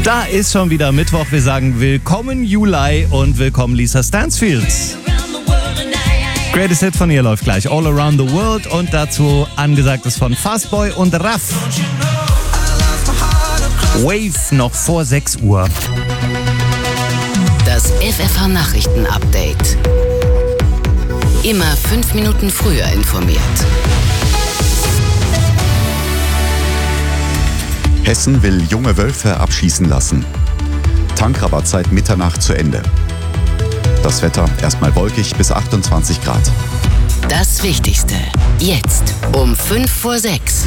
Da ist schon wieder Mittwoch. Wir sagen willkommen Juli und willkommen Lisa Stansfield. Greatest Hit von ihr läuft gleich. All Around the World und dazu Angesagtes von Fastboy und Raff. Wave noch vor 6 Uhr. Das FFH-Nachrichten-Update. Immer 5 Minuten früher informiert. Hessen will junge Wölfe abschießen lassen. Tankrabatt seit Mitternacht zu Ende. Das Wetter erstmal wolkig bis 28 Grad. Das Wichtigste jetzt um 5 vor 6.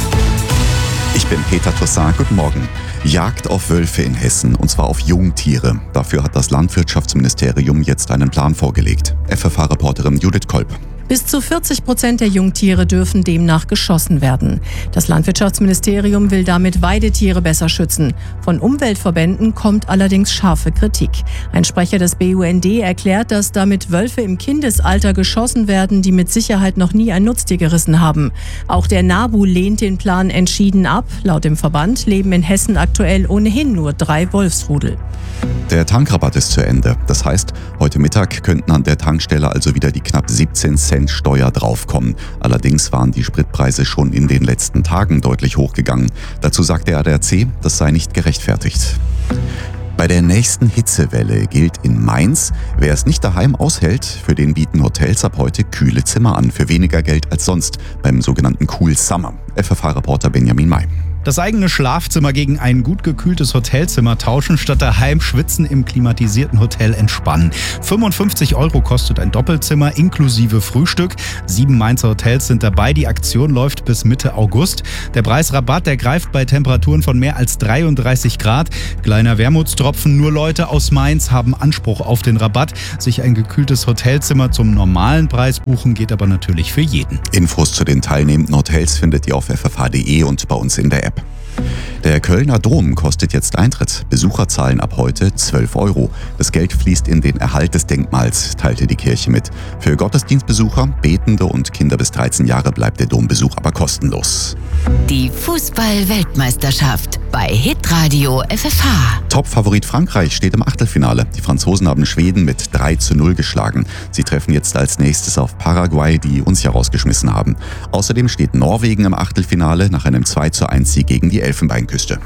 Ich bin Peter Toussaint, guten Morgen. Jagd auf Wölfe in Hessen, und zwar auf Jungtiere. Dafür hat das Landwirtschaftsministerium jetzt einen Plan vorgelegt. FFH-Reporterin Judith Kolb. Bis zu 40% der Jungtiere dürfen demnach geschossen werden. Das Landwirtschaftsministerium will damit Weidetiere besser schützen. Von Umweltverbänden kommt allerdings scharfe Kritik. Ein Sprecher des BUND erklärt, dass damit Wölfe im Kindesalter geschossen werden, die mit Sicherheit noch nie ein Nutztier gerissen haben. Auch der NABU lehnt den Plan entschieden ab. Laut dem Verband leben in Hessen aktuell ohnehin nur 3 Wolfsrudel. Der Tankrabatt ist zu Ende. Das heißt, heute Mittag könnten an der Tankstelle also wieder die knapp 17 Cent Steuer draufkommen. Allerdings waren die Spritpreise schon in den letzten Tagen deutlich hochgegangen. Dazu sagt der ADAC, das sei nicht gerechtfertigt. Bei der nächsten Hitzewelle gilt in Mainz, wer es nicht daheim aushält, für den bieten Hotels ab heute kühle Zimmer an, für weniger Geld als sonst, beim sogenannten Cool Summer. FFH-Reporter Benjamin May. Das eigene Schlafzimmer gegen ein gut gekühltes Hotelzimmer tauschen, statt daheim schwitzen im klimatisierten Hotel entspannen. 55 € kostet ein Doppelzimmer inklusive Frühstück. 7 Mainzer Hotels sind dabei. Die Aktion läuft bis Mitte August. Der Preisrabatt, der greift bei Temperaturen von mehr als 33 Grad. Kleiner Wermutstropfen, nur Leute aus Mainz haben Anspruch auf den Rabatt. Sich ein gekühltes Hotelzimmer zum normalen Preis buchen geht aber natürlich für jeden. Infos zu den teilnehmenden Hotels findet ihr auf ffh.de und bei uns in der App. Der Kölner Dom kostet jetzt Eintritt. Besucher zahlen ab heute 12 €. Das Geld fließt in den Erhalt des Denkmals, teilte die Kirche mit. Für Gottesdienstbesucher, Betende und Kinder bis 13 Jahre bleibt der Dombesuch aber kostenlos. Die Fußball-Weltmeisterschaft bei Hitradio FFH. Top-Favorit Frankreich steht im Achtelfinale. Die Franzosen haben Schweden mit 3:0 geschlagen. Sie treffen jetzt als nächstes auf Paraguay, die uns ja rausgeschmissen haben. Außerdem steht Norwegen im Achtelfinale nach einem 2:1 gegen die Elfenbeinküste.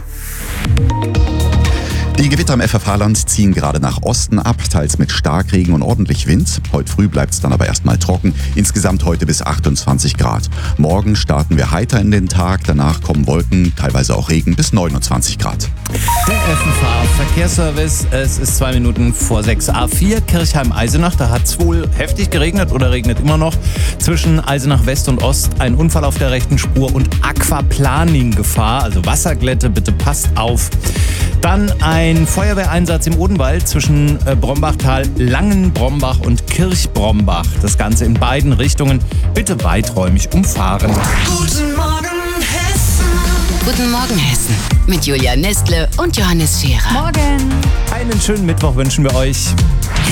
Die Gewitter im FFH-Land ziehen gerade nach Osten ab, teils mit Starkregen und ordentlich Wind. Heute früh bleibt es dann aber erstmal trocken. Insgesamt heute bis 28 Grad. Morgen starten wir heiter in den Tag, danach kommen Wolken, teilweise auch Regen bis 29 Grad. Der FFH-Verkehrsservice, es ist 2 Minuten vor 6. A4 Kirchheim-Eisenach, da hat es wohl heftig geregnet oder regnet immer noch. Zwischen Eisenach West und Ost ein Unfall auf der rechten Spur und Aquaplaning-Gefahr, also Wasserglätte, bitte passt auf. Dann ein Feuerwehreinsatz im Odenwald zwischen Brombachtal, Langenbrombach und Kirchbrombach. Das Ganze in beiden Richtungen. Bitte weiträumig umfahren. Guten Morgen Hessen. Guten Morgen Hessen. Mit Julia Nestle und Johannes Scherer. Morgen! Einen schönen Mittwoch wünschen wir euch.